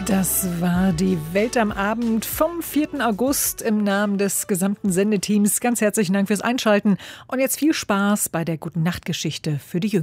Das war die Welt am Abend vom 4. August im Namen des gesamten Sendeteams. Ganz herzlichen Dank fürs Einschalten und jetzt viel Spaß bei der Guten-Nacht-Geschichte für die Jüngsten.